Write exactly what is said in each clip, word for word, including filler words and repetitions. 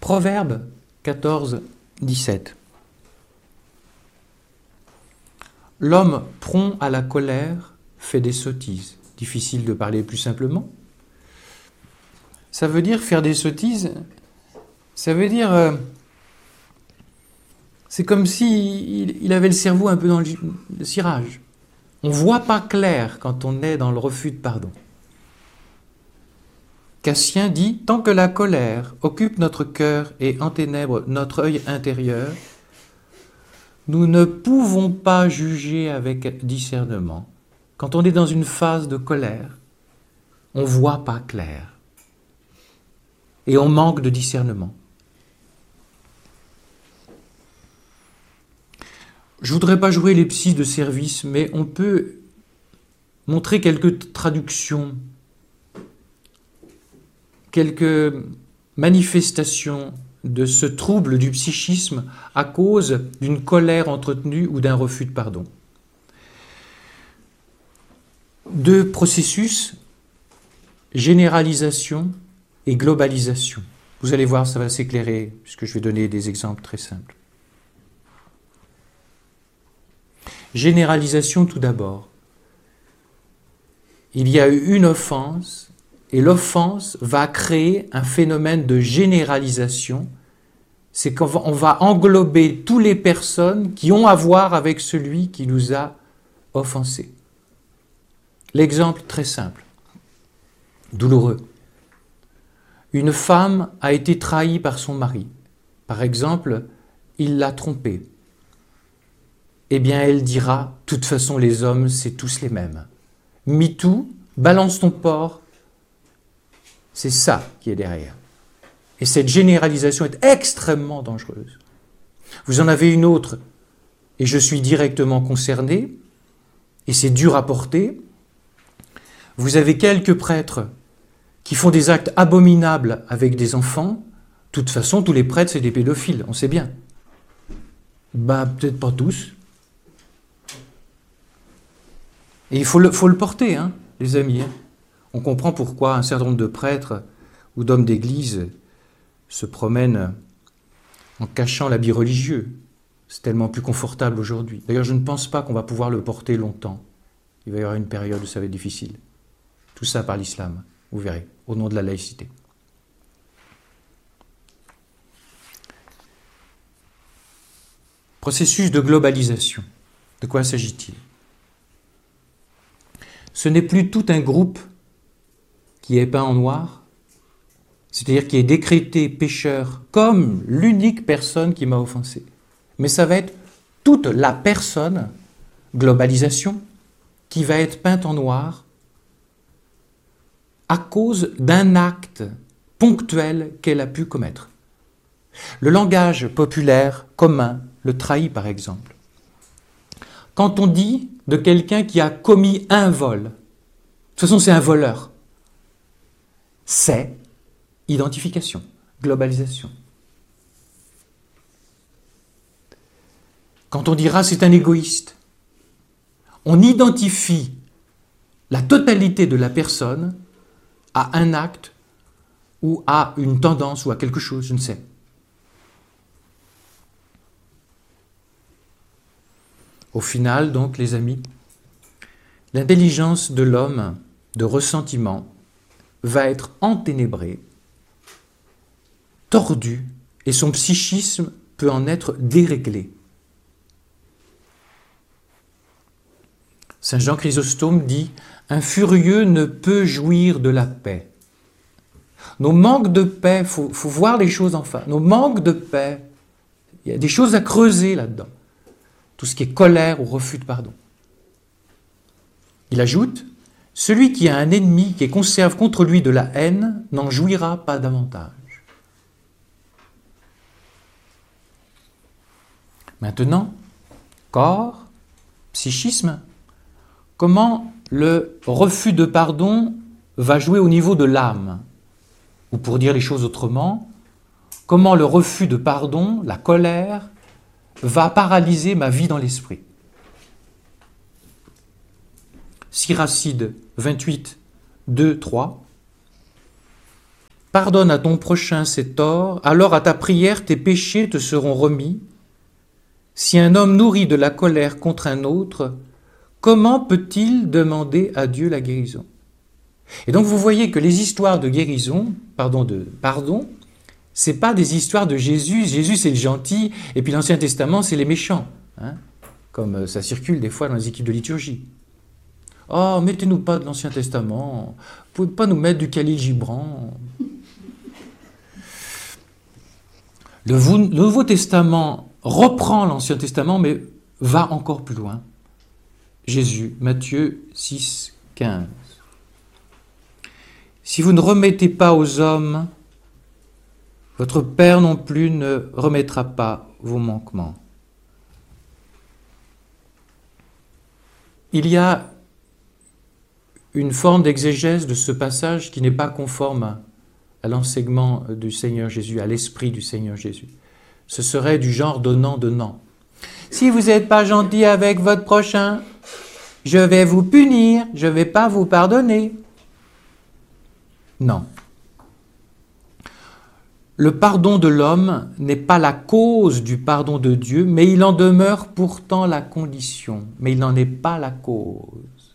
Proverbe quatorze, dix-sept. L'homme prompt à la colère fait des sottises. Difficile de parler plus simplement. Ça veut dire faire des sottises, ça veut dire... Euh, c'est comme s'il il avait le cerveau un peu dans le, le cirage. On ne voit pas clair quand on est dans le refus de pardon. Cassien dit « Tant que la colère occupe notre cœur et enténèbre notre œil intérieur, nous ne pouvons pas juger avec discernement. Quand on est dans une phase de colère, on ne voit pas clair. Et on manque de discernement. » Je ne voudrais pas jouer les psys de service, mais on peut montrer quelques traductions, quelques manifestations de ce trouble du psychisme à cause d'une colère entretenue ou d'un refus de pardon. Deux processus, généralisation et globalisation. Vous allez voir, ça va s'éclairer, puisque je vais donner des exemples très simples. Généralisation tout d'abord. Il y a eu une offense et l'offense va créer un phénomène de généralisation. C'est qu'on va, on va englober toutes les personnes qui ont à voir avec celui qui nous a offensés. L'exemple très simple, douloureux. Une femme a été trahie par son mari. Par exemple, il l'a trompée. Eh bien, elle dira, de toute façon, les hommes, c'est tous les mêmes. MeToo, balance ton porc, c'est ça qui est derrière. Et cette généralisation est extrêmement dangereuse. Vous en avez une autre, et je suis directement concerné, et c'est dur à porter. Vous avez quelques prêtres qui font des actes abominables avec des enfants. De toute façon, tous les prêtres, c'est des pédophiles, on sait bien. Ben, peut-être pas tous. Et il faut le, faut le porter, hein, les amis. On comprend pourquoi un certain nombre de prêtres ou d'hommes d'église se promènent en cachant l'habit religieux. C'est tellement plus confortable aujourd'hui. D'ailleurs, je ne pense pas qu'on va pouvoir le porter longtemps. Il va y avoir une période où ça va être difficile. Tout ça par l'islam, vous verrez, au nom de la laïcité. Processus de globalisation. De quoi s'agit-il ? Ce n'est plus tout un groupe qui est peint en noir, c'est-à-dire qui est décrété pécheur comme l'unique personne qui m'a offensé. Mais ça va être toute la personne, globalisation, qui va être peinte en noir à cause d'un acte ponctuel qu'elle a pu commettre. Le langage populaire commun le trahit par exemple. Quand on dit de quelqu'un qui a commis un vol, de toute façon c'est un voleur, c'est identification, globalisation. Quand on dira c'est un égoïste, on identifie la totalité de la personne à un acte ou à une tendance ou à quelque chose, je ne sais. Au final, donc, les amis, l'intelligence de l'homme de ressentiment va être enténébrée, tordue, et son psychisme peut en être déréglé. Saint Jean Chrysostome dit « Un furieux ne peut jouir de la paix ». Nos manques de paix, il faut, faut voir les choses en face, nos manques de paix, il y a des choses à creuser là-dedans. Tout ce qui est colère ou refus de pardon. Il ajoute « Celui qui a un ennemi qui conserve contre lui de la haine n'en jouira pas davantage. » Maintenant, corps, psychisme, comment le refus de pardon va jouer au niveau de l'âme? Ou pour dire les choses autrement, comment le refus de pardon, la colère, va paralyser ma vie dans l'esprit. Siracide vingt-huit, deux, trois. pardonne à ton prochain ses torts, alors à ta prière tes péchés te seront remis. Si un homme nourrit de la colère contre un autre, comment peut-il demander à Dieu la guérison? Et donc vous voyez que les histoires de guérison, pardon, de pardon, c'est pas des histoires de Jésus. Jésus c'est le gentil, et puis l'Ancien Testament c'est les méchants, hein, comme ça circule des fois dans les équipes de liturgie. Oh, mettez-nous pas de l'Ancien Testament, vous pouvez pas nous mettre du Khalil Gibran. Le Nouveau Testament reprend l'Ancien Testament, mais va encore plus loin. Jésus, Matthieu six, quinze. Si vous ne remettez pas aux hommes, votre Père non plus ne remettra pas vos manquements. Il y a une forme d'exégèse de ce passage qui n'est pas conforme à l'enseignement du Seigneur Jésus, à l'esprit du Seigneur Jésus. Ce serait du genre donnant-donnant. Si vous n'êtes pas gentil avec votre prochain, je vais vous punir, je ne vais pas vous pardonner. Non. Le pardon de l'homme n'est pas la cause du pardon de Dieu, mais il en demeure pourtant la condition, mais il n'en est pas la cause.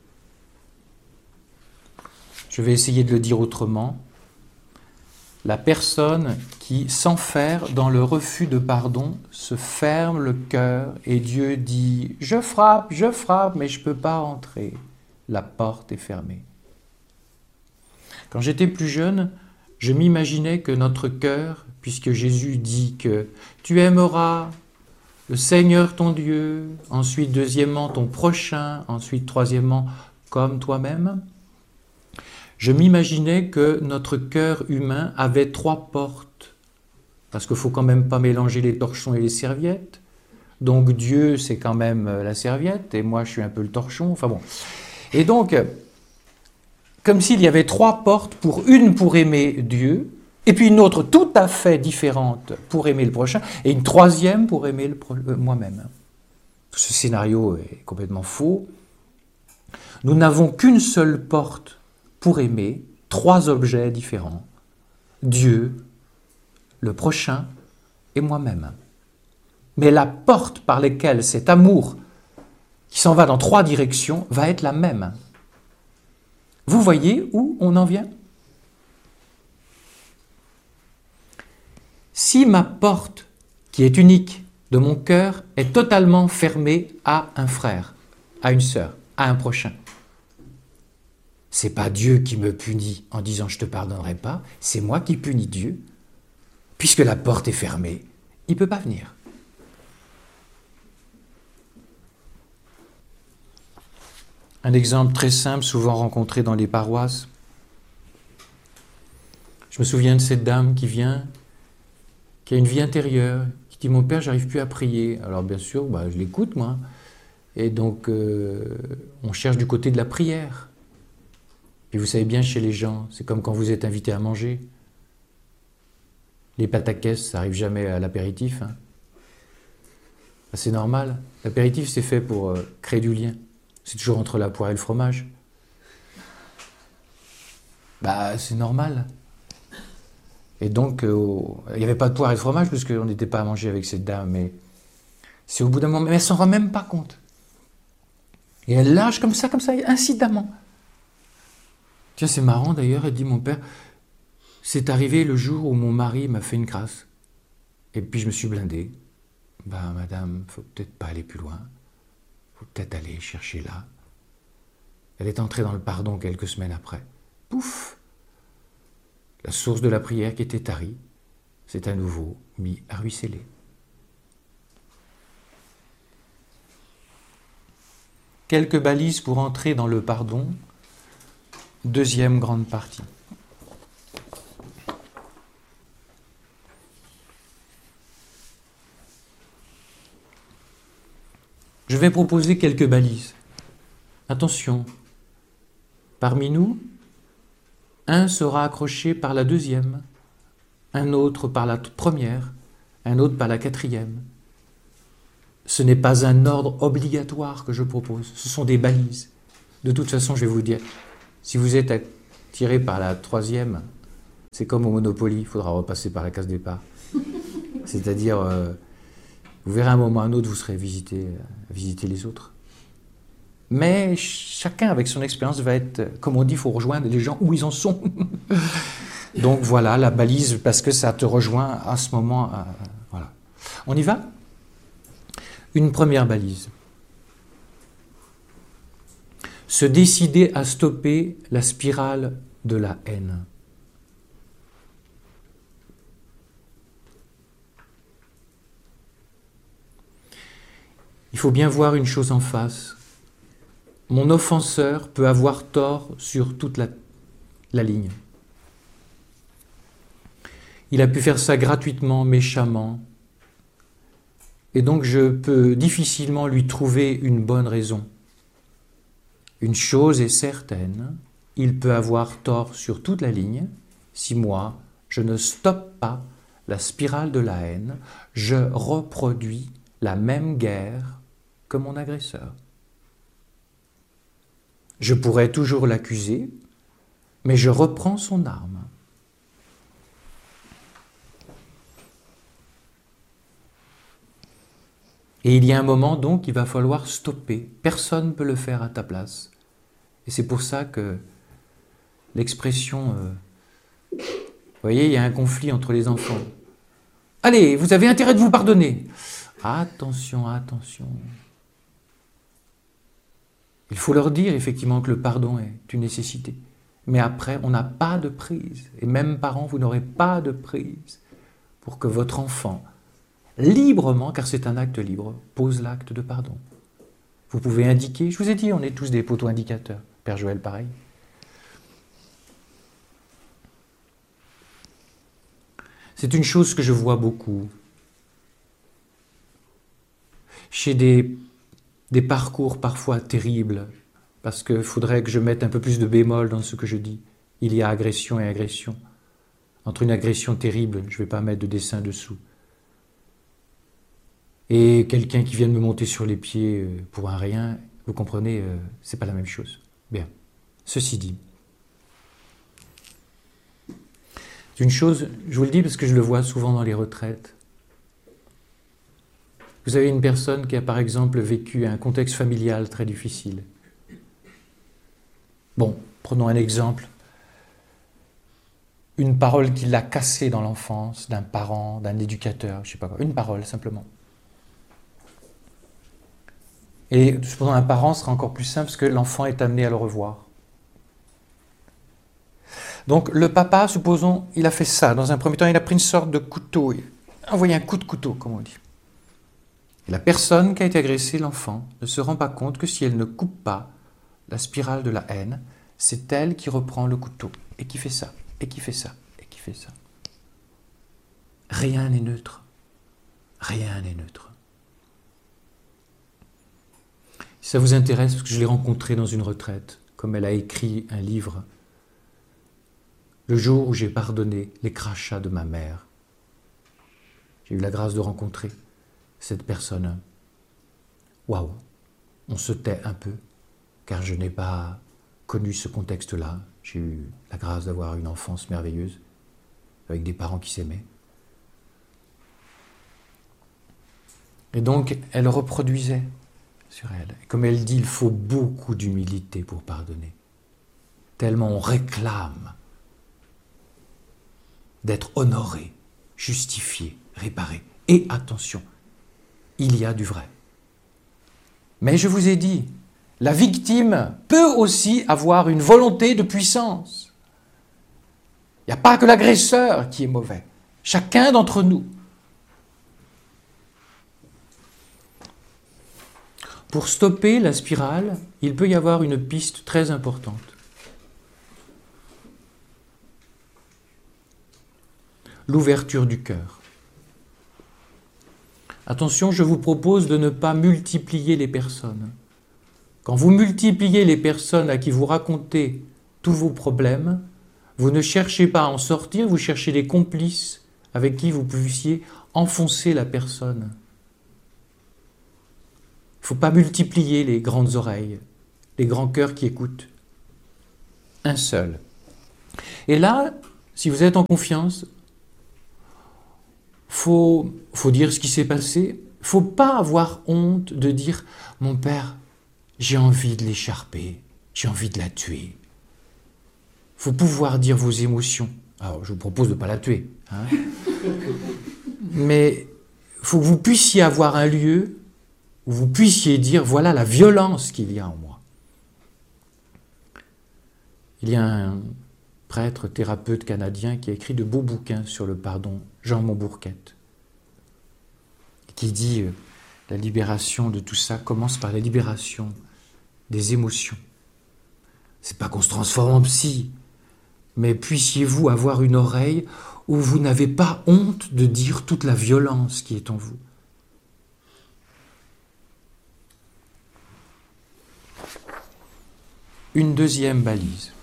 Je vais essayer de le dire autrement. La personne qui s'enferme dans le refus de pardon se ferme le cœur et Dieu dit « Je frappe, je frappe, mais je ne peux pas rentrer. » La porte est fermée. Quand j'étais plus jeune, je m'imaginais que notre cœur, puisque Jésus dit que « Tu aimeras le Seigneur ton Dieu, ensuite deuxièmement ton prochain, ensuite troisièmement comme toi-même », je m'imaginais que notre cœur humain avait trois portes, parce qu'il ne faut quand même pas mélanger les torchons et les serviettes. Donc Dieu, c'est quand même la serviette, et moi je suis un peu le torchon, enfin bon. Et donc, comme s'il y avait trois portes, pour une pour aimer Dieu, et puis une autre tout à fait différente pour aimer le prochain, et une troisième pour aimer le pro- euh, moi-même. Ce scénario est complètement faux. Nous n'avons qu'une seule porte pour aimer trois objets différents. Dieu, le prochain et moi-même. Mais la porte par laquelle cet amour qui s'en va dans trois directions va être la même. Vous voyez où on en vient? Si ma porte, qui est unique de mon cœur, est totalement fermée à un frère, à une sœur, à un prochain, c'est pas Dieu qui me punit en disant « je te pardonnerai pas », c'est moi qui punis Dieu. Puisque la porte est fermée, il ne peut pas venir. Un exemple très simple, souvent rencontré dans les paroisses. Je me souviens de cette dame qui vient, qui a une vie intérieure, qui dit « mon père, j'arrive plus à prier ». Alors bien sûr, bah, je l'écoute moi. Et donc, euh, on cherche du côté de la prière. Puis vous savez bien, chez les gens, c'est comme quand vous êtes invité à manger. Les pataquès, ça n'arrive jamais à l'apéritif. Hein. C'est normal. L'apéritif, c'est fait pour euh, créer du lien. C'est toujours entre la poire et le fromage. Bah, c'est normal. Et donc, euh, il n'y avait pas de poire et de fromage, parce qu'on n'était pas à manger avec cette dame, mais c'est au bout d'un moment, mais elle ne s'en rend même pas compte. Et elle lâche comme ça, comme ça, incidemment. Tiens, c'est marrant d'ailleurs, elle dit, mon père, c'est arrivé le jour où mon mari m'a fait une crasse. Et puis je me suis blindé. Ben, madame, faut peut-être pas aller plus loin. Faut peut-être aller chercher là. Elle est entrée dans le pardon quelques semaines après. Pouf! La source de la prière qui était tarie s'est à nouveau mis à ruisseler. Quelques balises pour entrer dans le pardon. Deuxième grande partie. Je vais proposer quelques balises. Attention, parmi nous, un sera accroché par la deuxième, un autre par la première, un autre par la quatrième. Ce n'est pas un ordre obligatoire que je propose, ce sont des balises. De toute façon, je vais vous dire, si vous êtes attiré par la troisième, C'est comme au Monopoly, il faudra repasser par la case départ. C'est-à-dire, euh, vous verrez à un moment ou à un autre, vous serez visité, visiter les autres. Mais chacun, avec son expérience, va être, comme on dit, il faut rejoindre les gens où ils en sont. Donc voilà, la balise, parce que ça te rejoint à ce moment. Euh, voilà. On y va ? Une première balise. Se décider à stopper la spirale de la haine. Il faut bien voir une chose en face. Mon offenseur peut avoir tort sur toute la, la ligne. Il a pu faire ça gratuitement, méchamment. Et donc je peux difficilement lui trouver une bonne raison. Une chose est certaine, il peut avoir tort sur toute la ligne si moi, je ne stoppe pas la spirale de la haine, je reproduis la même guerre que mon agresseur. Je pourrais toujours l'accuser, mais je reprends son arme. Et il y a un moment donc il va falloir stopper. Personne ne peut le faire à ta place. Et c'est pour ça que l'expression... Euh, vous voyez, il y a un conflit entre les enfants. Allez, vous avez intérêt de vous pardonner. Attention, attention. Il faut leur dire effectivement que le pardon est une nécessité. Mais après, on n'a pas de prise. Et même parents, vous n'aurez pas de prise pour que votre enfant, librement, car c'est un acte libre, pose l'acte de pardon. Vous pouvez indiquer, je vous ai dit, on est tous des poteaux indicateurs. Père Joël, pareil. C'est une chose que je vois beaucoup. Chez des, des parcours parfois terribles, parce qu'il faudrait que je mette un peu plus de bémol dans ce que je dis. Il y a agression et agression. Entre une agression terrible, je ne vais pas mettre de dessin dessous, et quelqu'un qui vient de me monter sur les pieds pour un rien, vous comprenez, c'est pas la même chose. Bien. Ceci dit, c'est une chose, je vous le dis parce que je le vois souvent dans les retraites. Vous avez une personne qui a par exemple vécu un contexte familial très difficile. Bon, prenons un exemple. Une parole qui l'a cassée dans l'enfance, d'un parent, d'un éducateur, je ne sais pas quoi. Une parole, simplement. Et cependant, un parent sera encore plus simple parce que l'enfant est amené à le revoir. Donc le papa, supposons, il a fait ça. Dans un premier temps, il a pris une sorte de couteau. Il a envoyé un coup de couteau, comme on dit. Et la personne qui a été agressée, l'enfant, ne se rend pas compte que si elle ne coupe pas la spirale de la haine, c'est elle qui reprend le couteau et qui fait ça, et qui fait ça, et qui fait ça. Rien n'est neutre. Rien n'est neutre. Si ça vous intéresse, parce que je l'ai rencontrée dans une retraite, comme elle a écrit un livre, le jour où j'ai pardonné les crachats de ma mère. J'ai eu la grâce de rencontrer cette personne. Waouh, on se tait un peu, car je n'ai pas connu ce contexte-là. J'ai eu la grâce d'avoir une enfance merveilleuse, avec des parents qui s'aimaient. Et donc, elle reproduisait sur elle. Et comme elle dit, il faut beaucoup d'humilité pour pardonner. Tellement on réclame d'être honoré, justifié, réparé. Et attention, il y a du vrai. Mais je vous ai dit, la victime peut aussi avoir une volonté de puissance. Il n'y a pas que l'agresseur qui est mauvais. Chacun d'entre nous. Pour stopper la spirale, il peut y avoir une piste très importante. L'ouverture du cœur. Attention, je vous propose de ne pas multiplier les personnes. Quand vous multipliez les personnes à qui vous racontez tous vos problèmes, vous ne cherchez pas à en sortir, vous cherchez des complices avec qui vous puissiez enfoncer la personne. Il ne faut pas multiplier les grandes oreilles, les grands cœurs qui écoutent. Un seul. Et là, si vous êtes en confiance, faut, faut dire ce qui s'est passé. Faut pas avoir honte de dire « Mon père, j'ai envie de l'écharper, j'ai envie de la tuer. » Faut pouvoir dire vos émotions. Alors, je vous propose de ne pas la tuer. Hein. Mais il faut que vous puissiez avoir un lieu où vous puissiez dire « Voilà la violence qu'il y a en moi. » Il y a un prêtre, thérapeute canadien qui a écrit de beaux bouquins sur le pardon, Jean Montbourquette, qui dit euh, la libération de tout ça commence par la libération des émotions. C'est pas qu'on se transforme en psy, mais puissiez-vous avoir une oreille où vous n'avez pas honte de dire toute la violence qui est en vous. Une deuxième balise.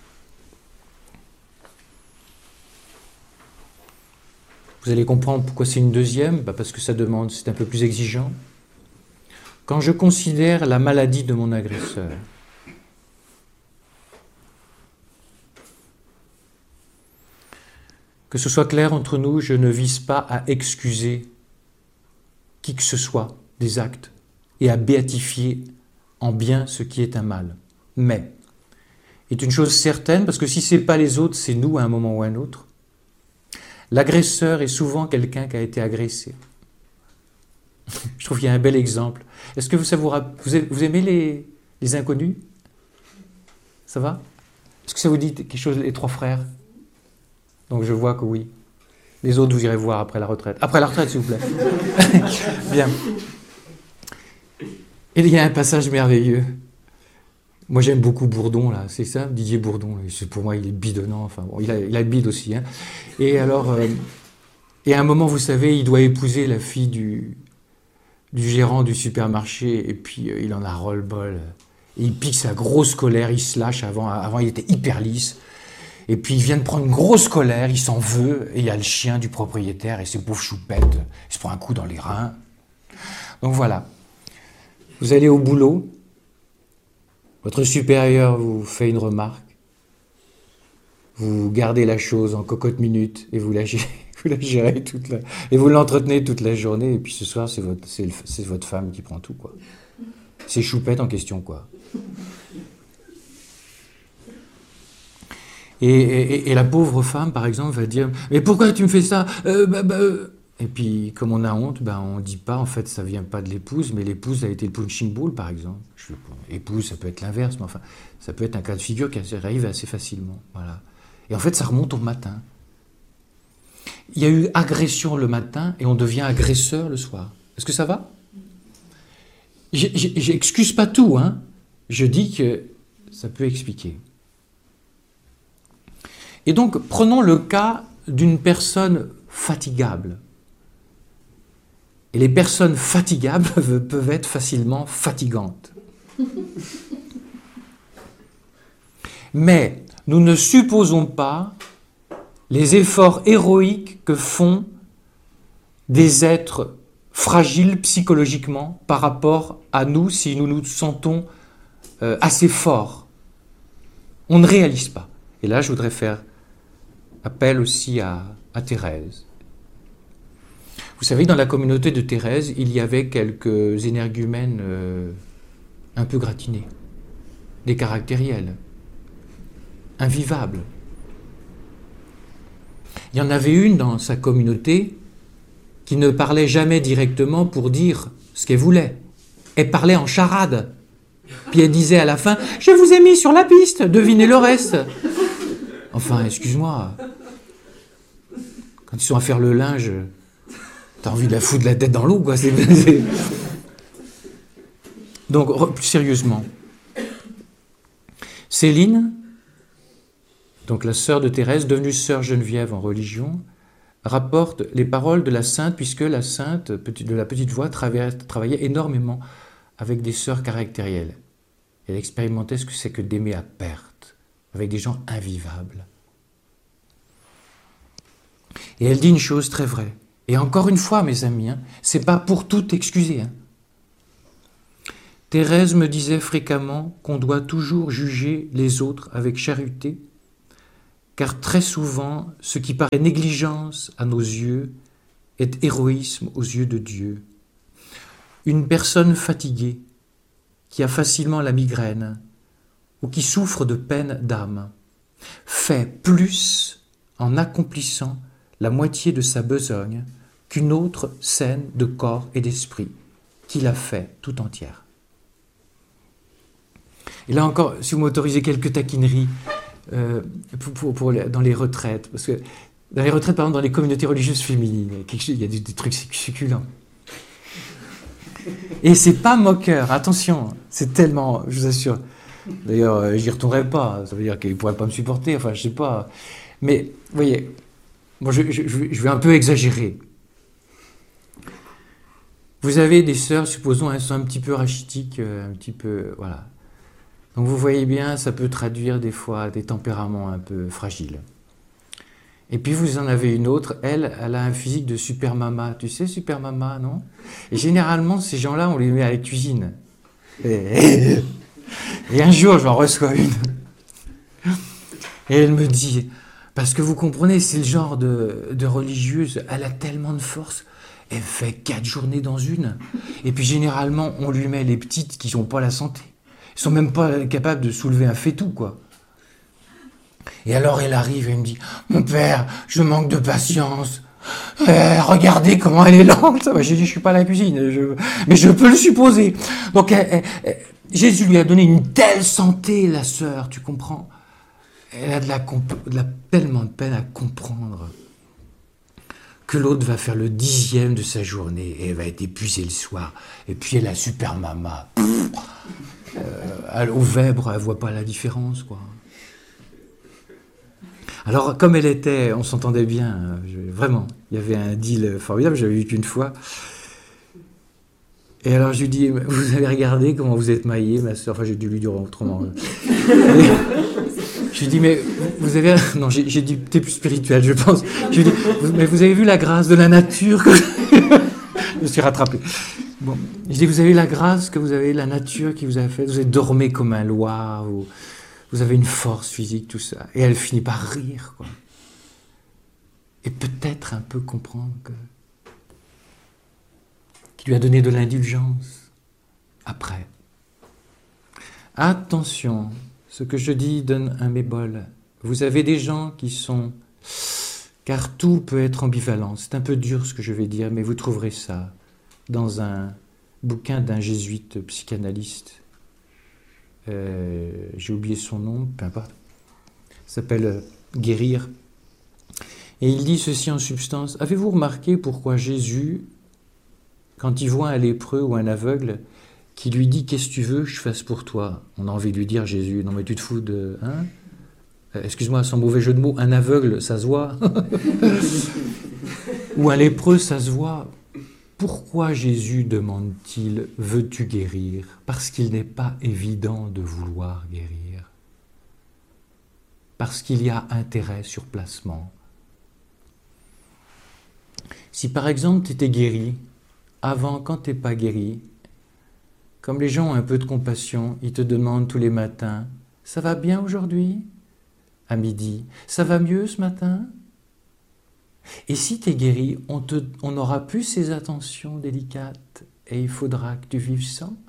Vous allez comprendre pourquoi c'est une deuxième, bah parce que ça demande, c'est un peu plus exigeant. Quand je considère la maladie de mon agresseur, que ce soit clair entre nous, je ne vise pas à excuser qui que ce soit des actes et à béatifier en bien ce qui est un mal. Mais, est une chose certaine, parce que si ce n'est pas les autres, c'est nous à un moment ou à un autre, l'agresseur est souvent quelqu'un qui a été agressé. Je trouve qu'il y a un bel exemple. Est-ce que vous, ça vous, vous aimez les, les inconnus? Ça va? Est-ce que ça vous dit quelque chose, les trois frères? Donc je vois que oui. Les autres, vous irez voir après la retraite. Après la retraite, s'il vous plaît. Bien. Et il y a un passage merveilleux. Moi, j'aime beaucoup Bourdon, là, c'est ça, Didier Bourdon. Là. Pour moi, il est bidonnant. Enfin, bon, il a, il a le bide aussi. Hein. Et alors, euh, et à un moment, vous savez, il doit épouser la fille du, du gérant du supermarché. Et puis, euh, il en a ras-le-bol. Et il pique sa grosse colère. Il se lâche. Avant, avant, il était hyper lisse. Et puis, il vient de prendre une grosse colère. Il s'en veut. Et il y a le chien du propriétaire et ses pauvres choupettes. Il se prend un coup dans les reins. Donc, voilà. Vous allez au boulot. Votre supérieur vous fait une remarque, vous gardez la chose en cocotte minute et vous la gérez, vous la gérez toute la, et vous l'entretenez toute la journée, et puis ce soir, c'est votre, c'est, c'est votre femme qui prend tout, quoi. C'est Choupette en question, quoi. Et, et, et la pauvre femme, par exemple, va dire « Mais pourquoi tu me fais ça euh, bah, bah, euh. ?» Et puis, comme on a honte, ben, on ne dit pas, en fait, ça ne vient pas de l'épouse, mais l'épouse a été le punching ball, par exemple. Je, épouse, ça peut être l'inverse, mais enfin, ça peut être un cas de figure qui arrive assez facilement. Voilà. Et en fait, ça remonte au matin. Il y a eu agression le matin et on devient agresseur le soir. Est-ce que ça va? J'excuse pas tout, hein. Je dis que ça peut expliquer. Et donc, prenons le cas d'une personne fatigable. Et les personnes fatigables peuvent être facilement fatigantes. Mais nous ne supposons pas les efforts héroïques que font des êtres fragiles psychologiquement par rapport à nous si nous nous sentons euh, assez forts. On ne réalise pas. Et là, je voudrais faire appel aussi à, à Thérèse. Vous savez, dans la communauté de Thérèse, il y avait quelques énergumènes euh, un peu gratinés, des caractériels, invivables. Il y en avait une dans sa communauté qui ne parlait jamais directement pour dire ce qu'elle voulait. Elle parlait en charade. Puis elle disait à la fin « Je vous ai mis sur la piste, devinez le reste !» Enfin, excuse-moi, quand ils sont à faire le linge... T'as envie de la foutre la tête dans l'eau, quoi. C'est, c'est... Donc, plus sérieusement, Céline, donc la sœur de Thérèse, devenue sœur Geneviève en religion, rapporte les paroles de la sainte, puisque la sainte de la petite voix travaillait énormément avec des sœurs caractérielles. Elle expérimentait ce que c'est que d'aimer à perte, avec des gens invivables. Et elle dit une chose très vraie. Et encore une fois, mes amis, hein, c'est pas pour tout excuser. Hein. Thérèse me disait fréquemment qu'on doit toujours juger les autres avec charité car très souvent, ce qui paraît négligence à nos yeux est héroïsme aux yeux de Dieu. Une personne fatiguée, qui a facilement la migraine, ou qui souffre de peine d'âme, fait plus en accomplissant la moitié de sa besogne qu'une autre saine de corps et d'esprit, qui l'a fait tout entière. Et là encore, si vous m'autorisez quelques taquineries euh, pour, pour, pour les, dans les retraites, parce que dans les retraites, par exemple, dans les communautés religieuses féminines, il y a des, des trucs succulents. Et c'est pas moqueur, attention, c'est tellement, je vous assure. D'ailleurs, euh, j'y retournerai pas, ça veut dire qu'ils ne pourraient pas me supporter, enfin, je sais pas. Mais, vous voyez, bon, je, je, je vais un peu exagérer. Vous avez des sœurs, supposons, elles sont un petit peu rachitiques, un petit peu, voilà. Donc vous voyez bien, ça peut traduire des fois des tempéraments un peu fragiles. Et puis vous en avez une autre, elle, elle a un physique de super mama. Tu sais, super mama, non? Et généralement, ces gens-là, on les met à la cuisine. Et, et un jour, j'en reçois une. Et elle me dit, parce que vous comprenez, c'est le genre de, de religieuse, elle a tellement de force, elle fait quatre journées dans une. Et puis généralement, on lui met les petites qui n'ont pas la santé. Ils sont même pas capables de soulever un faitout, quoi. Et alors elle arrive et elle me dit « Mon père, je manque de patience. Euh, regardez comment elle est lente. » J'ai dit « Je suis pas à la cuisine, je... mais je peux le supposer. » Donc elle, elle, elle, Jésus lui a donné une telle santé, la sœur, tu comprends? Elle a de la, comp- de la tellement de peine à comprendre que l'autre va faire le dixième de sa journée et elle va être épuisée le soir. Et puis elle a super mama. Euh, au Vèbre, elle voit pas la différence, quoi. Alors, comme elle était, on s'entendait bien, je, vraiment, il y avait un deal formidable, j'avais vu qu'une fois. Et alors, je lui dis, vous avez regardé comment vous êtes maillée, ma soeur? Enfin, j'ai dû lui dire autrement. Et, je lui dis, mais vous avez... Non, j'ai, j'ai dit, t'es plus spirituel, je pense. Je lui dis, mais vous avez vu la grâce de la nature que... Je me suis rattrapé. Bon, je dis, vous avez la grâce que vous avez, la nature qui vous a fait, vous avez dormi comme un loir, vous, vous avez une force physique, tout ça. Et elle finit par rire, quoi. Et peut-être un peu comprendre que qu'il lui a donné de l'indulgence après. Attention, ce que je dis donne un bémol. Vous avez des gens qui sont... Car tout peut être ambivalent. C'est un peu dur ce que je vais dire, mais vous trouverez ça dans un bouquin d'un jésuite psychanalyste. Euh, j'ai oublié son nom, peu importe. Il s'appelle Guérir. Et il dit ceci en substance. Avez-vous remarqué pourquoi Jésus, quand il voit un lépreux ou un aveugle, qui lui dit « Qu'est-ce que tu veux que je fasse pour toi ?» On a envie de lui dire « Jésus, non mais tu te fous de... Hein ?» Excuse-moi, sans mauvais jeu de mots, un aveugle, ça se voit. Ou un lépreux, ça se voit. Pourquoi Jésus demande-t-il « Veux-tu guérir ?» Parce qu'il n'est pas évident de vouloir guérir. Parce qu'il y a intérêt sur placement. Si par exemple tu étais guéri, avant, quand tu n'es pas guéri, comme les gens ont un peu de compassion, ils te demandent tous les matins « Ça va bien aujourd'hui ?» À midi, ça va mieux ce matin? Et si tu es guéri, on, te, on aura plus ces attentions délicates et il faudra que tu vives sans. Vous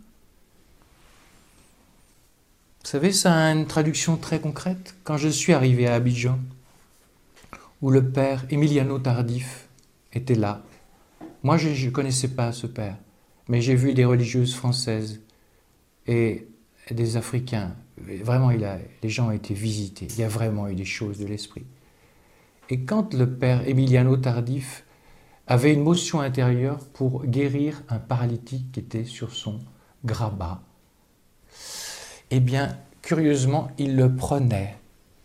savez, ça a une traduction très concrète. Quand je suis arrivé à Abidjan, où le père Emiliano Tardif était là, moi je ne connaissais pas ce père, mais j'ai vu des religieuses françaises et des Africains. Vraiment, il a, les gens ont été visités. Il y a vraiment eu des choses de l'esprit. Et quand le père Emiliano Tardif avait une motion intérieure pour guérir un paralytique qui était sur son grabat, eh bien, curieusement, il le prenait.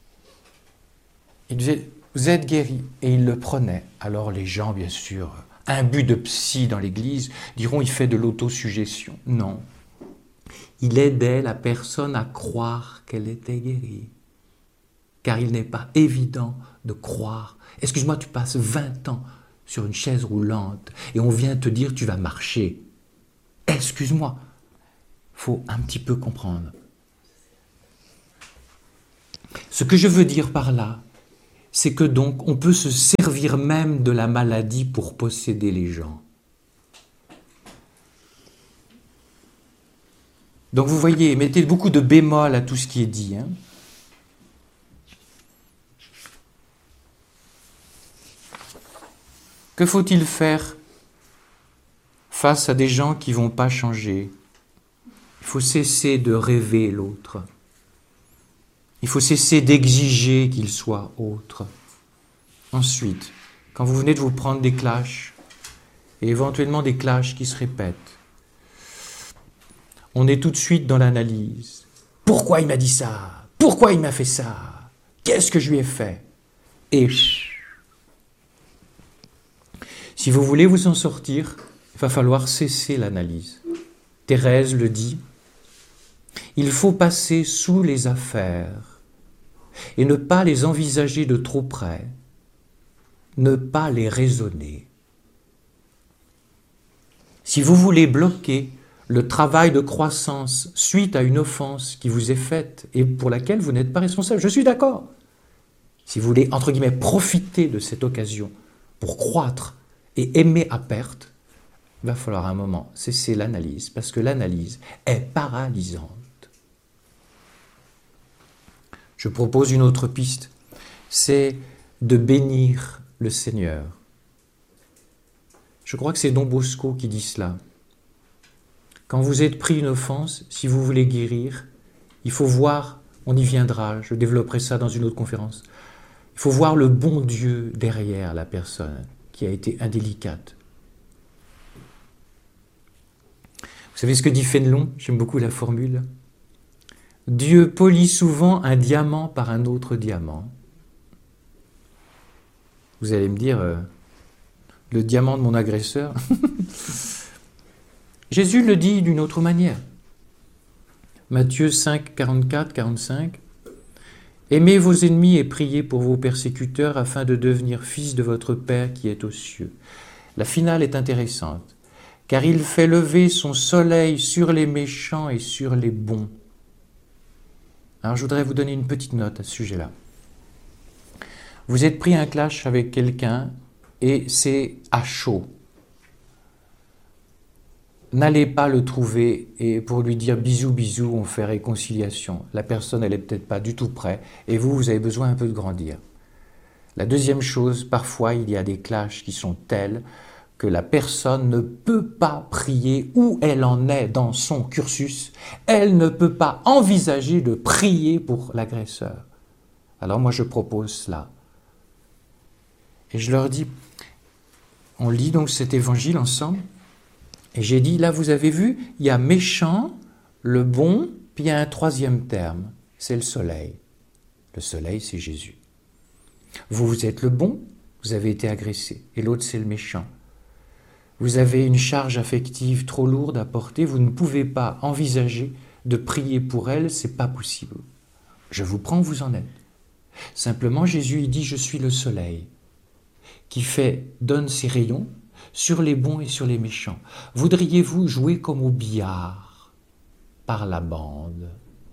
Il disait, vous êtes guéri, et il le prenait. Alors les gens, bien sûr, imbus de psy dans l'église, diront, il fait de l'autosuggestion. Non. Il aidait la personne à croire qu'elle était guérie. Car il n'est pas évident de croire. Excuse-moi, tu passes vingt ans sur une chaise roulante et on vient te dire tu vas marcher. Excuse-moi. Faut un petit peu comprendre. Ce que je veux dire par là, c'est que donc on peut se servir même de la maladie pour posséder les gens. Donc vous voyez, mettez beaucoup de bémol à tout ce qui est dit. Hein. Que faut-il faire face à des gens qui ne vont pas changer? Il faut cesser de rêver l'autre. Il faut cesser d'exiger qu'il soit autre. Ensuite, quand vous venez de vous prendre des clashs, et éventuellement des clashs qui se répètent, on est tout de suite dans l'analyse. Pourquoi il m'a dit ça? Pourquoi il m'a fait ça? Qu'est-ce que je lui ai fait? Et si vous voulez vous en sortir, il va falloir cesser l'analyse. Thérèse le dit, il faut passer sous les affaires et ne pas les envisager de trop près, ne pas les raisonner. Si vous voulez bloquer le travail de croissance suite à une offense qui vous est faite et pour laquelle vous n'êtes pas responsable, je suis d'accord. Si vous voulez, entre guillemets, profiter de cette occasion pour croître et aimer à perte, il va falloir à un moment cesser l'analyse, parce que l'analyse est paralysante. Je propose une autre piste, c'est de bénir le Seigneur. Je crois que c'est Don Bosco qui dit cela. Quand vous êtes pris une offense, si vous voulez guérir, il faut voir, on y viendra, je développerai ça dans une autre conférence, il faut voir le bon Dieu derrière la personne qui a été indélicate. Vous savez ce que dit Fénelon? J'aime beaucoup la formule. Dieu polit souvent un diamant par un autre diamant. Vous allez me dire, euh, le diamant de mon agresseur. Jésus le dit d'une autre manière. Matthieu cinq, quarante-quatre, quarante-cinq. Aimez vos ennemis et priez pour vos persécuteurs afin de devenir fils de votre Père qui est aux cieux. La finale est intéressante, car il fait lever son soleil sur les méchants et sur les bons. Alors je voudrais vous donner une petite note à ce sujet-là. Vous êtes pris un clash avec quelqu'un et c'est à chaud. N'allez pas le trouver et pour lui dire bisous, bisous, on fait réconciliation. La personne, elle n'est peut-être pas du tout prête et vous, vous avez besoin un peu de grandir. La deuxième chose, parfois, il y a des clashs qui sont tels que la personne ne peut pas prier où elle en est dans son cursus. Elle ne peut pas envisager de prier pour l'agresseur. Alors moi, je propose cela. Et je leur dis, on lit donc cet évangile ensemble. Et j'ai dit, là, vous avez vu, il y a méchant, le bon, puis il y a un troisième terme, c'est le soleil. Le soleil, c'est Jésus. Vous, vous êtes le bon, vous avez été agressé, et l'autre, c'est le méchant. Vous avez une charge affective trop lourde à porter, vous ne pouvez pas envisager de prier pour elle, c'est pas possible. Je vous prends, vous en êtes. Simplement, Jésus, il dit, je suis le soleil, qui fait, donne ses rayons, sur les bons et sur les méchants. Voudriez-vous jouer comme au billard, par la bande,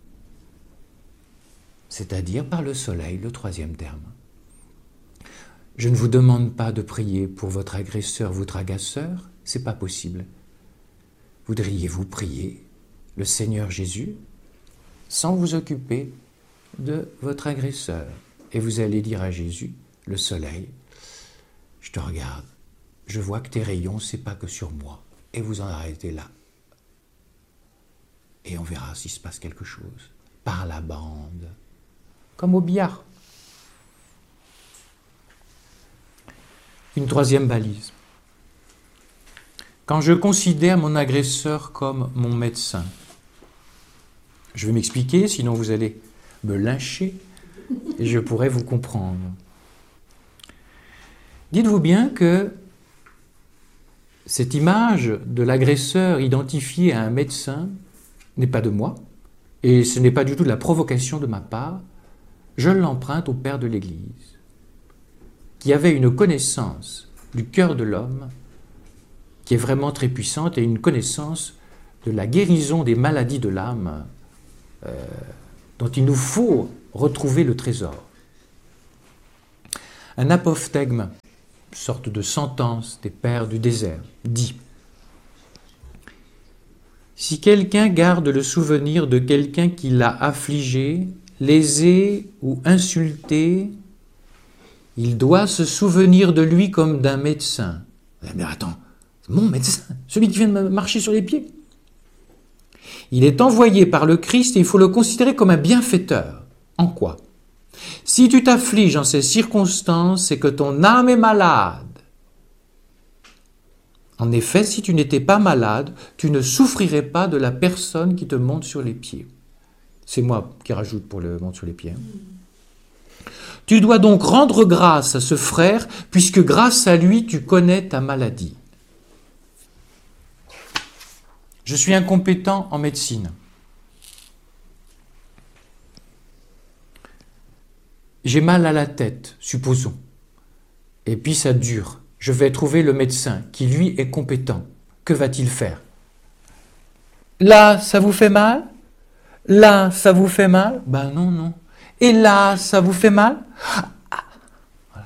c'est-à-dire par le soleil, le troisième terme. Je ne vous demande pas de prier pour votre agresseur, votre agaceur, c'est pas possible. Voudriez-vous prier le Seigneur Jésus sans vous occuper de votre agresseur? Et vous allez dire à Jésus, le soleil, je te regarde. Je vois que tes rayons, c'est pas que sur moi. Et vous en arrêtez là. Et on verra s'il se passe quelque chose. Par la bande. Comme au billard. Une troisième balise. Quand je considère mon agresseur comme mon médecin, je vais m'expliquer, sinon vous allez me lyncher et je pourrais vous comprendre. Dites-vous bien que cette image de l'agresseur identifié à un médecin n'est pas de moi, et ce n'est pas du tout de la provocation de ma part, je l'emprunte au Père de l'Église, qui avait une connaissance du cœur de l'homme qui est vraiment très puissante et une connaissance de la guérison des maladies de l'âme euh, dont il nous faut retrouver le trésor. Un apophthegme, une sorte de sentence des pères du désert, dit « Si quelqu'un garde le souvenir de quelqu'un qui l'a affligé, lésé ou insulté, il doit se souvenir de lui comme d'un médecin. » Mais attends, c'est mon médecin, celui qui vient de me marcher sur les pieds. Il est envoyé par le Christ et il faut le considérer comme un bienfaiteur. En quoi ? Si tu t'affliges en ces circonstances, c'est que ton âme est malade. En effet, si tu n'étais pas malade, tu ne souffrirais pas de la personne qui te monte sur les pieds. C'est moi qui rajoute pour le monte sur les pieds. Tu dois donc rendre grâce à ce frère, puisque grâce à lui, tu connais ta maladie. Je suis incompétent en médecine. J'ai mal à la tête, supposons. Et puis ça dure. Je vais trouver le médecin qui, lui, est compétent. Que va-t-il faire ? Là, ça vous fait mal ? Là, ça vous fait mal ? Ben non, non. Et là, ça vous fait mal ? Ah, voilà.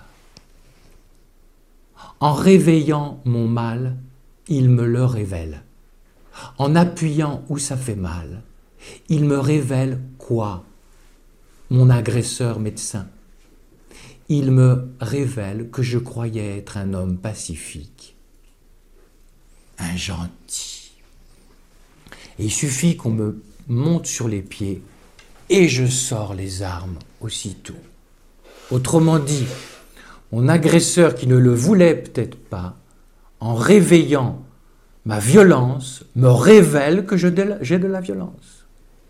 En réveillant mon mal, il me le révèle. En appuyant où ça fait mal, il me révèle quoi ? Mon agresseur médecin. Il me révèle que je croyais être un homme pacifique, un gentil. Et il suffit qu'on me monte sur les pieds et je sors les armes aussitôt. Autrement dit, mon agresseur qui ne le voulait peut-être pas, en réveillant ma violence, me révèle que j'ai de la violence.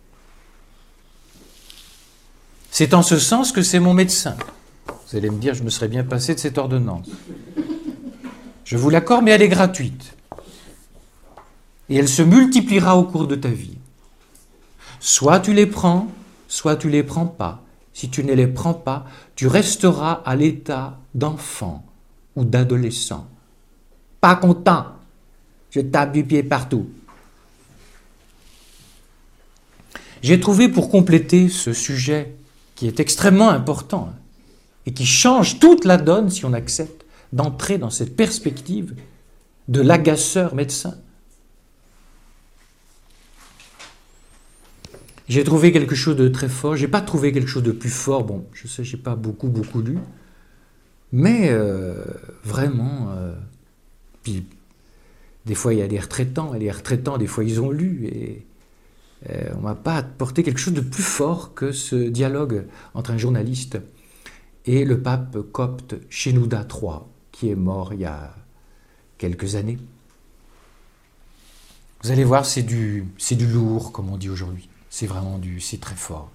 C'est en ce sens que c'est mon médecin. Vous allez me dire, je me serais bien passé de cette ordonnance. Je vous l'accorde, mais elle est gratuite. Et elle se multipliera au cours de ta vie. Soit tu les prends, soit tu les prends pas. Si tu ne les prends pas, tu resteras à l'état d'enfant ou d'adolescent. Pas content, je tape du pied partout. J'ai trouvé pour compléter ce sujet qui est extrêmement important et qui change toute la donne si on accepte d'entrer dans cette perspective de l'agaceur médecin. J'ai trouvé quelque chose de très fort. Je n'ai pas trouvé quelque chose de plus fort. Bon, je sais, je n'ai pas beaucoup, beaucoup lu. Mais euh, vraiment, euh, puis des fois il y a des retraitants, et les retraitants, des fois ils ont lu. Et euh, on ne m'a pas apporté quelque chose de plus fort que ce dialogue entre un journaliste et le pape copte Shenouda trois, qui est mort il y a quelques années. Vous allez voir, c'est du, c'est du lourd, comme on dit aujourd'hui. C'est vraiment du, c'est très fort.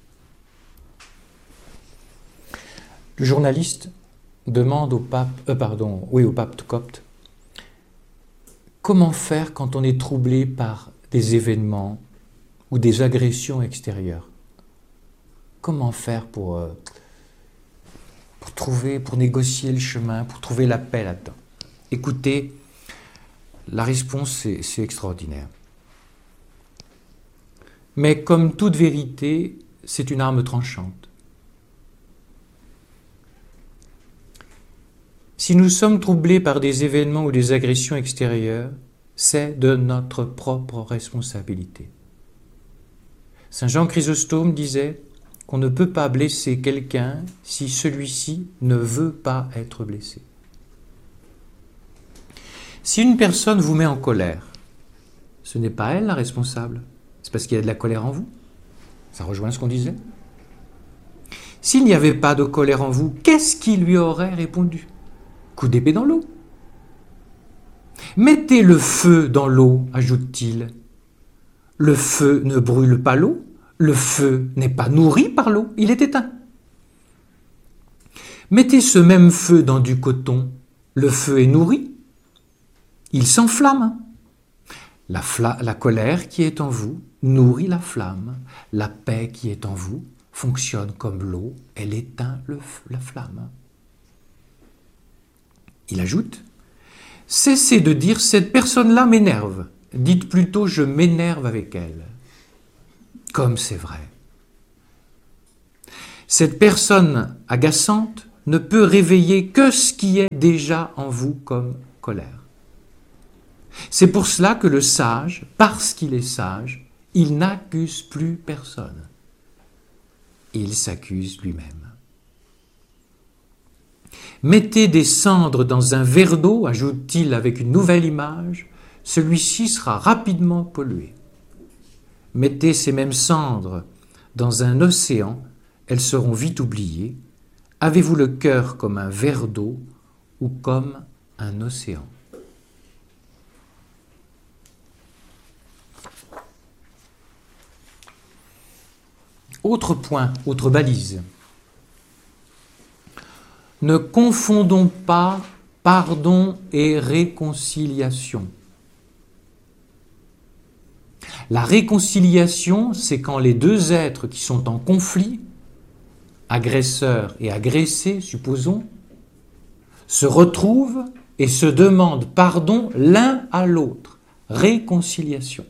Le journaliste demande au pape, euh, pardon, oui, au pape copte, comment faire quand on est troublé par des événements ou des agressions extérieures? Comment faire pour, euh, pour trouver, pour négocier le chemin, pour trouver la paix là-dedans? Écoutez, la réponse, c'est, c'est extraordinaire. Mais comme toute vérité, c'est une arme tranchante. Si nous sommes troublés par des événements ou des agressions extérieures, c'est de notre propre responsabilité. Saint Jean Chrysostome disait qu'on ne peut pas blesser quelqu'un si celui-ci ne veut pas être blessé. Si une personne vous met en colère, ce n'est pas elle la responsable. C'est parce qu'il y a de la colère en vous. Ça rejoint ce qu'on disait. S'il n'y avait pas de colère en vous, qu'est-ce qui lui aurait répondu? Coup d'épée dans l'eau. Mettez le feu dans l'eau, ajoute-t-il. Le feu ne brûle pas l'eau. Le feu n'est pas nourri par l'eau. Il est éteint. Mettez ce même feu dans du coton. Le feu est nourri. Il s'enflamme. La, fla- la colère qui est en vous nourrit la flamme. La paix qui est en vous fonctionne comme l'eau. Elle éteint le f- la flamme. Il ajoute, cessez de dire « cette personne-là m'énerve ». Dites plutôt « je m'énerve avec elle ». Comme c'est vrai. Cette personne agaçante ne peut réveiller que ce qui est déjà en vous comme colère. C'est pour cela que le sage, parce qu'il est sage, il n'accuse plus personne. Il s'accuse lui-même. Mettez des cendres dans un verre d'eau, ajoute-t-il avec une nouvelle image, celui-ci sera rapidement pollué. Mettez ces mêmes cendres dans un océan, elles seront vite oubliées. Avez-vous le cœur comme un verre d'eau ou comme un océan ? Autre point, autre balise. Ne confondons pas pardon et réconciliation. La réconciliation, c'est quand les deux êtres qui sont en conflit, agresseur et agressé, supposons, se retrouvent et se demandent pardon l'un à l'autre. Réconciliation.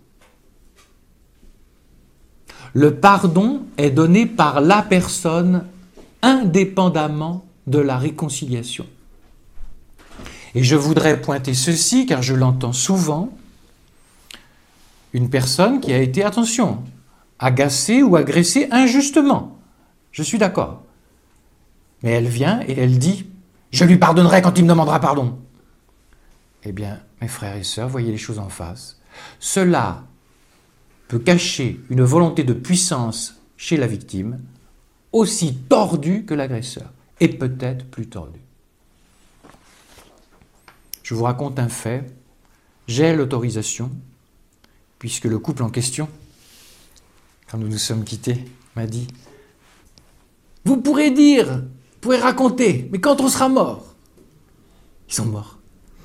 Le pardon est donné par la personne indépendamment de la réconciliation. Et je voudrais pointer ceci, car je l'entends souvent, une personne qui a été, attention, agacée ou agressée injustement. Je suis d'accord. Mais elle vient et elle dit « Je lui pardonnerai quand il me demandera pardon ». Eh bien, mes frères et sœurs, voyez les choses en face. Cela peut cacher une volonté de puissance chez la victime, aussi tordue que l'agresseur, et peut-être plus tordue. Je vous raconte un fait. J'ai l'autorisation, puisque le couple en question, quand nous nous sommes quittés, m'a dit « Vous pourrez dire, vous pourrez raconter, mais quand on sera mort ?» Ils sont morts.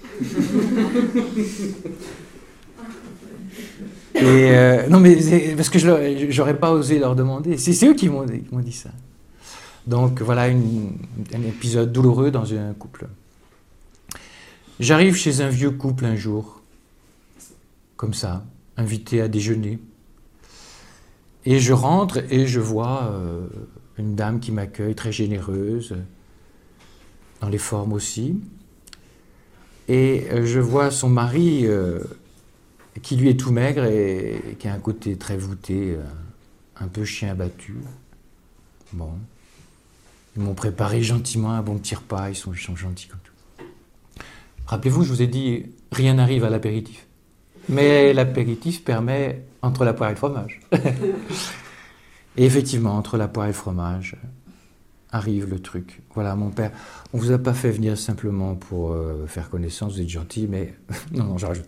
Et euh, non, mais parce que je n'aurais pas osé leur demander. C'est, c'est eux qui m'ont, qui m'ont dit ça. Donc voilà une, un épisode douloureux dans un couple. J'arrive chez un vieux couple un jour, comme ça, invité à déjeuner. Et je rentre et je vois euh, une dame qui m'accueille, très généreuse, dans les formes aussi. Et euh, je vois son mari... Euh, qui lui est tout maigre et, et qui a un côté très voûté, un peu chien abattu. Bon. Ils m'ont préparé gentiment un bon petit repas, ils sont, ils sont gentils comme tout. Rappelez-vous, je vous ai dit, rien n'arrive à l'apéritif. Mais l'apéritif permet entre la poire et le fromage. Et effectivement, entre la poire et le fromage, arrive le truc. Voilà, mon père, on ne vous a pas fait venir simplement pour euh, faire connaissance, vous êtes gentil, mais... non, non, je rajoute.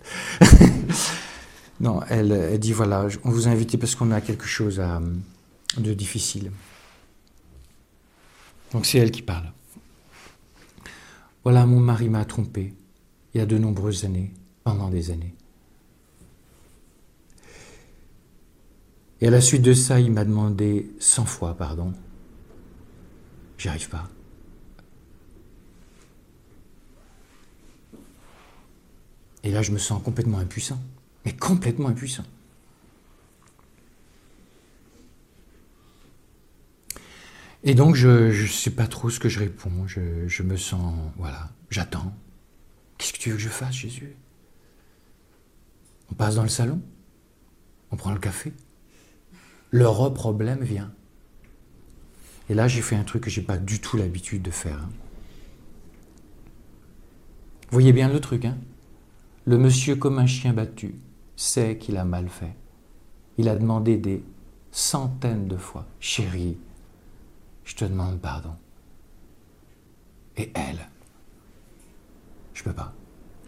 Non, elle, elle dit, voilà, on vous a invité parce qu'on a quelque chose à, de difficile. Donc c'est elle qui parle. Voilà, mon mari m'a trompé il y a de nombreuses années, pendant des années. Et à la suite de ça, il m'a demandé cent fois pardon. J'y arrive pas. Et là, je me sens complètement impuissant. Mais complètement impuissant. Et donc, je ne sais pas trop ce que je réponds. Je, je me sens, voilà, j'attends. Qu'est-ce que tu veux que je fasse, Jésus? On passe dans le salon? On prend le café? Le re-problème vient. Et là, j'ai fait un truc que je n'ai pas du tout l'habitude de faire. Hein. Vous voyez bien le truc, hein? Le monsieur, comme un chien battu, sait qu'il a mal fait. Il a demandé des centaines de fois, « Chérie, je te demande pardon. » Et elle, je peux pas.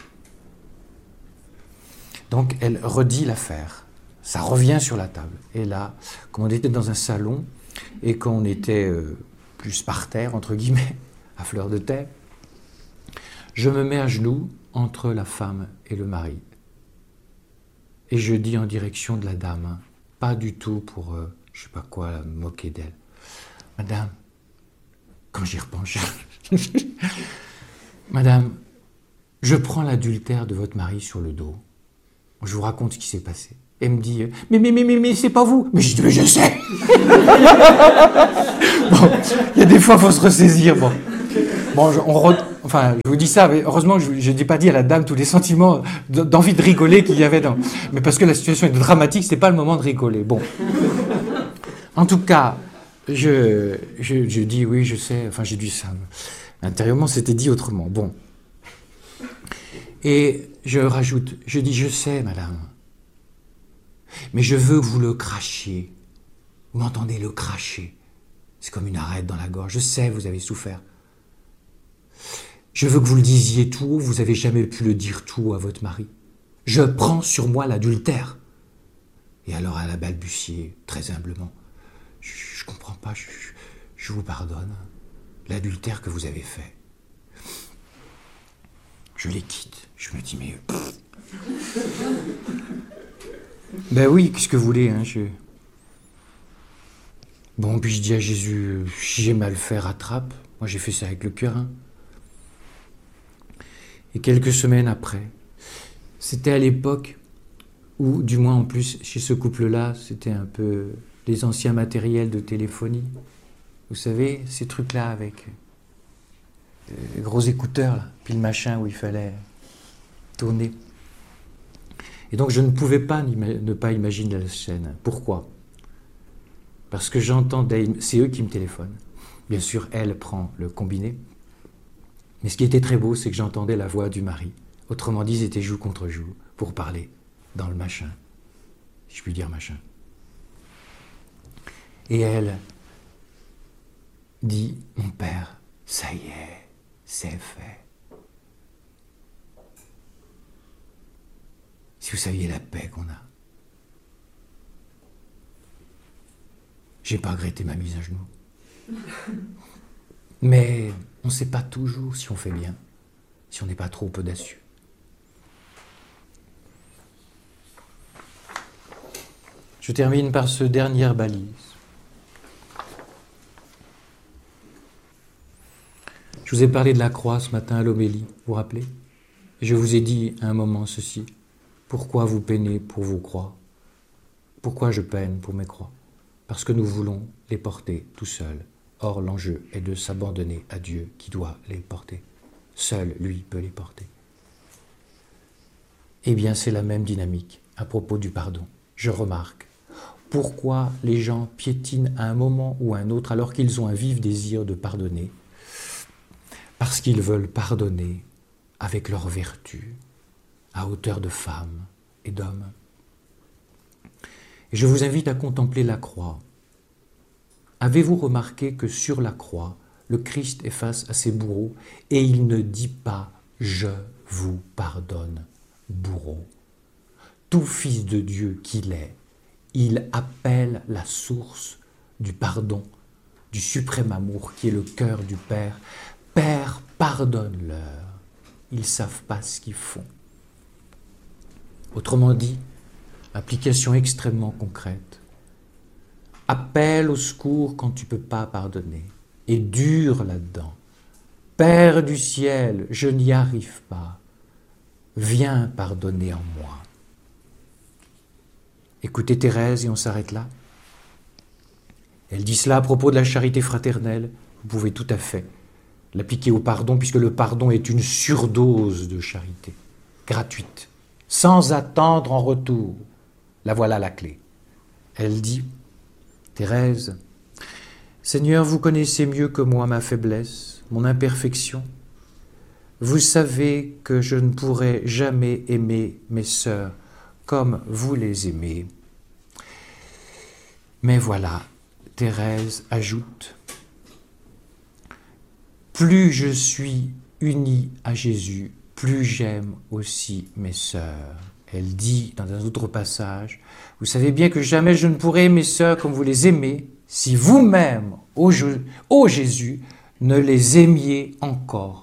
Donc, elle redit l'affaire. Ça revient sur la table. Et là, comme on était dans un salon, et qu'on était euh, plus par terre, entre guillemets, à fleur de terre, je me mets à genoux entre la femme et le mari. Et je dis en direction de la dame, hein, pas du tout pour, euh, je sais pas quoi, me moquer d'elle. Madame, quand j'y repense, je... Madame, je prends l'adultère de votre mari sur le dos. Je vous raconte ce qui s'est passé. Elle me dit, mais, mais, mais, mais, mais c'est pas vous. Mais je dis, mais je sais. Bon, il y a des fois, il faut se ressaisir. Bon. Bon, je, on re... enfin, je vous dis ça, mais heureusement que je n'ai pas dit à la dame tous les sentiments d'envie de rigoler qu'il y avait dans... Mais parce que la situation est dramatique, ce n'est pas le moment de rigoler. Bon. En tout cas, je, je, je dis oui, je sais, enfin j'ai dit ça. Intérieurement, c'était dit autrement. Bon. Et je rajoute, je dis, je sais, madame, mais je veux que vous le crachiez. Vous m'entendez, le cracher. C'est comme une arête dans la gorge. Je sais, vous avez souffert. Je veux que vous le disiez tout haut, vous n'avez jamais pu le dire tout haut à votre mari. Je prends sur moi l'adultère. Et alors elle a balbutié, très humblement. Je ne comprends pas, je, je vous pardonne. L'adultère que vous avez fait. Je les quitte. Je me dis, mais... ben oui, qu'est-ce que vous voulez, hein, je... Bon, puis je dis à Jésus, si j'ai mal fait, rattrape. Moi, j'ai fait ça avec le cœur. Et quelques semaines après, c'était à l'époque où, du moins en plus, chez ce couple-là, c'était un peu les anciens matériels de téléphonie. Vous savez, ces trucs-là avec les gros écouteurs, là, puis le machin où il fallait tourner. Et donc, je ne pouvais pas ne pas imaginer la scène. Pourquoi ? Parce que j'entendais, c'est eux qui me téléphonent. Bien sûr, elle prend le combiné. Mais ce qui était très beau, c'est que j'entendais la voix du mari. Autrement dit, ils étaient joue contre joue pour parler dans le machin. Si je puis dire machin. Et elle dit, mon père, ça y est, c'est fait. Si vous saviez la paix qu'on a. J'ai pas regretté ma mise à genoux. Mais on ne sait pas toujours si on fait bien, si on n'est pas trop audacieux. Je termine par ce dernière balise. Je vous ai parlé de la croix ce matin à l'homélie, vous vous rappelez ? Et je vous ai dit à un moment ceci. Pourquoi vous peinez pour vos croix ? Pourquoi je peine pour mes croix ? Parce que nous voulons les porter tout seuls. Or, l'enjeu est de s'abandonner à Dieu qui doit les porter. Seul, lui, peut les porter. Eh bien, c'est la même dynamique à propos du pardon. Je remarque pourquoi les gens piétinent à un moment ou à un autre alors qu'ils ont un vif désir de pardonner. Parce qu'ils veulent pardonner avec leur vertu, à hauteur de femmes et d'hommes. Et je vous invite à contempler la croix. Avez-vous remarqué que sur la croix, le Christ est face à ses bourreaux et il ne dit pas « je vous pardonne, bourreau ». Tout fils de Dieu qu'il est, il appelle la source du pardon, du suprême amour qui est le cœur du Père. « Père, pardonne-leur, ils ne savent pas ce qu'ils font ». Autrement dit, application extrêmement concrète. Appelle au secours quand tu ne peux pas pardonner. Et dure là-dedans. Père du ciel, je n'y arrive pas. Viens pardonner en moi. Écoutez Thérèse et on s'arrête là. Elle dit cela à propos de la charité fraternelle. Vous pouvez tout à fait l'appliquer au pardon puisque le pardon est une surdose de charité, gratuite, sans attendre en retour. La voilà la clé. Elle dit, Thérèse, Seigneur, vous connaissez mieux que moi ma faiblesse, mon imperfection. Vous savez que je ne pourrai jamais aimer mes sœurs comme vous les aimez. Mais voilà, Thérèse ajoute, plus je suis unie à Jésus, plus j'aime aussi mes sœurs. Elle dit dans un autre passage, vous savez bien que jamais je ne pourrai aimer mes sœurs comme vous les aimez, si vous-même, ô Jésus, ne les aimiez encore